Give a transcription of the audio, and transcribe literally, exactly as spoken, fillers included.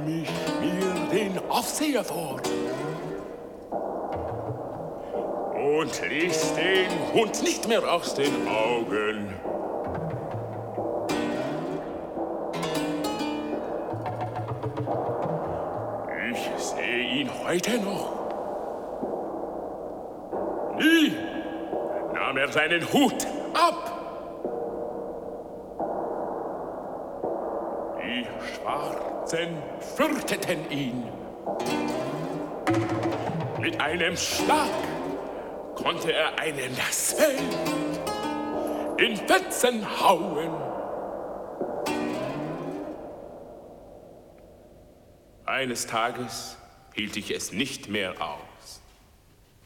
nahm ich mir den Aufseher vor und ließ den Hund nicht mehr aus den Augen. Ich sehe ihn heute noch. Nie nahm er seinen Hut ab. Die Schwarzen fürchteten ihn. Mit einem Schlag konnte er einen das Fell in Fetzen hauen. Eines Tages hielt ich es nicht mehr aus.